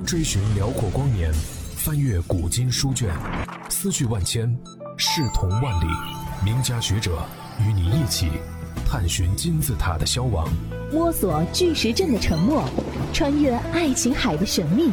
追寻辽阔光年，翻阅古今书卷，思绪万千，视同万里。名家学者与你一起探寻金字塔的消亡， 摸索巨石阵的沉默，穿越爱琴海的神秘，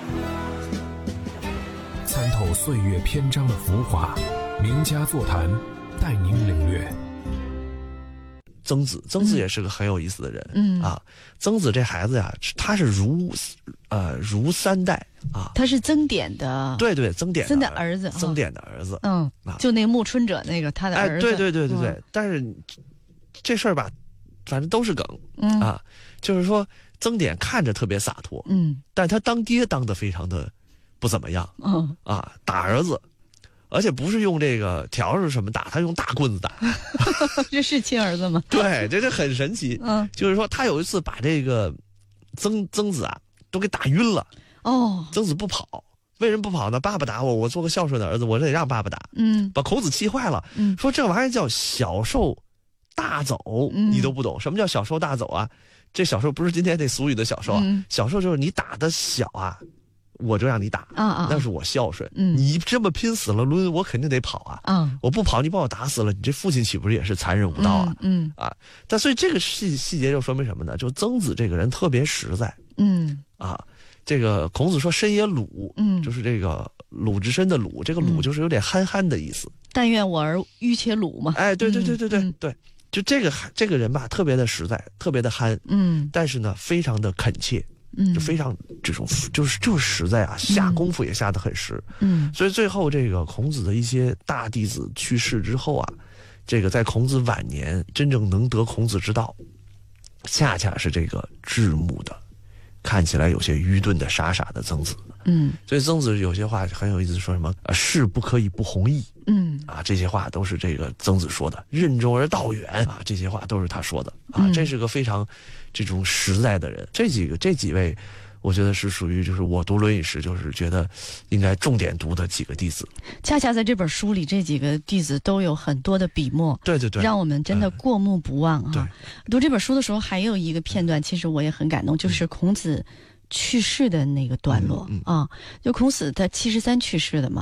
参透岁月篇章的浮华。名家座谈，带您领略。 曾子也是个很有意思的人，曾子这孩子呀，他是儒三代啊， 他是曾点的， 对，曾点的儿子， 就那木春者那个他的儿子， 对，但是这事儿吧，反正都是梗，就是说曾点看着特别洒脱，但他当爹当得非常的不怎么样，打儿子。而且不是用这个笤帚什么打，他用大棍子打。 这是亲儿子吗？ 对，这很神奇。就是说他有一次把这个曾子啊都给打晕了。曾子不跑，为什么不跑呢？爸爸打我，我做个孝顺的儿子，我得让爸爸打。把孔子气坏了。说这玩意儿叫小受大走，你都不懂什么叫小受大走啊？这小受不是今天那俗语的小受啊，小受就是你打的小啊。我就让你打那是我孝顺。你这么拼死了抡，我肯定得跑啊。我不跑，你把我打死了，你这父亲岂不是也是残忍无道啊？但所以这个细节就说明什么呢？就曾子这个人特别实在。这个孔子说身也鲁，就是这个鲁智深的鲁，这个鲁就是有点憨憨的意思。 但愿我儿愚且鲁嘛。 对，就这个人吧，特别的实在，特别的憨。但是呢，非常的恳切。就非常这种就是实在啊，下功夫也下得很实。所以最后这个孔子的一些大弟子去世之后啊，这个在孔子晚年真正能得孔子之道，恰恰是这个智目的，看起来有些愚钝的傻傻的曾子。所以曾子有些话很有意思，说什么事不可以不弘毅。这些话都是这个曾子说的，任重而道远啊，这些话都是他说的啊。这是个非常这种实在的人。这几位，我觉得是属于就是我读《论语》时就是觉得应该重点读的几个弟子。 恰恰在这本书里，这几个弟子都有很多的笔墨，对，让我们真的过目不忘啊。读这本书的时候，还有一个片段，其实我也很感动，就是孔子去世的那个段落就孔子他73去世的嘛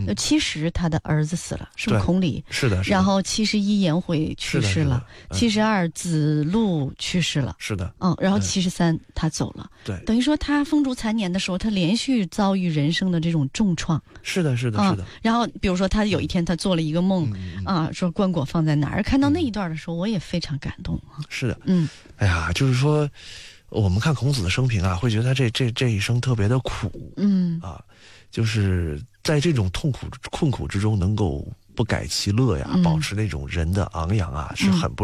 ，70他的儿子死了，是不是孔鲤？ 是的。 然后71颜回去世了，72子路去世了， 是的。 然后73他走了， 对， 等于说他风烛残年的时候，他连续遭遇人生的这种重创。是的。然后比如说他有一天他做了一个梦说棺椁放在哪儿，看到那一段的时候，我也非常感动是的。哎呀，就是说。我们看孔子的生平啊，会觉得他这一生特别的苦，就是在这种痛苦困苦之中，能够不改其乐呀，保持那种人的昂扬啊，是很不